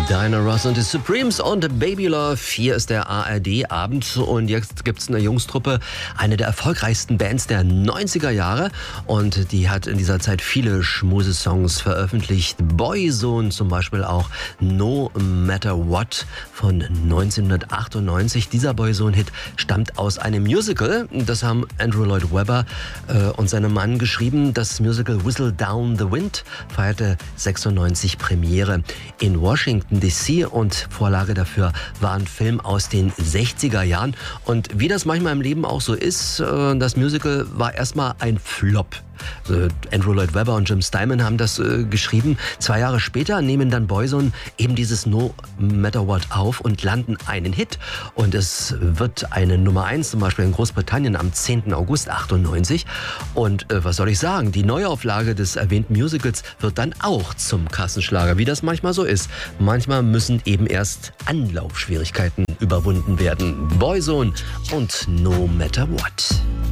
Diana Ross und die Supremes und Baby Love. Hier ist der ARD-Abend und jetzt gibt es eine Jungstruppe, eine der erfolgreichsten Bands der 90er Jahre und die hat in dieser Zeit viele Schmusesongs veröffentlicht. Boyzone zum Beispiel auch No Matter What von 1998. Dieser Boyzone-Hit stammt aus einem Musical. Das haben Andrew Lloyd Webber und seinem Mann geschrieben. Das Musical Whistle Down the Wind feierte 96 Premiere in Washington DC und Vorlage dafür war ein Film aus den 60er Jahren. Und wie das manchmal im Leben auch so ist, das Musical war erstmal ein Flop. Andrew Lloyd Webber und Jim Steinman haben das geschrieben. 2 Jahre später nehmen dann Boyzone eben dieses No Matter What auf und landen einen Hit. Und es wird eine Nummer 1 zum Beispiel in Großbritannien am 10. August 98. Und was soll ich sagen, die Neuauflage des erwähnten Musicals wird dann auch zum Kassenschlager, wie das manchmal so ist. Manchmal müssen eben erst Anlaufschwierigkeiten überwunden werden. Boyzone und No Matter What.